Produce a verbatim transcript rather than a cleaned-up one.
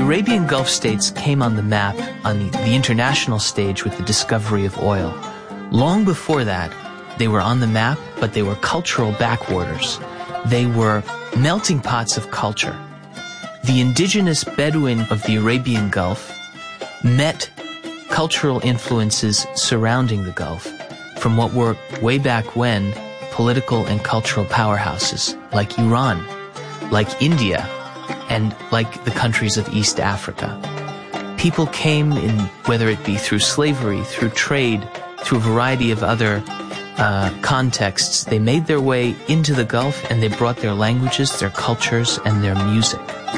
Arabian Gulf states came on the map on the, the international stage with the discovery of oil. Long before that, they were on the map, but they were cultural backwaters. They were melting pots of culture. The indigenous Bedouin of the Arabian Gulf met cultural influences surrounding the Gulf from what were, way back when, political and cultural powerhouses like Iran, like India, and like the countries of East Africa. People came in, whether it be through slavery, through trade, through a variety of other uh, contexts. They made their way into the Gulf and they brought their languages, their cultures, and their music.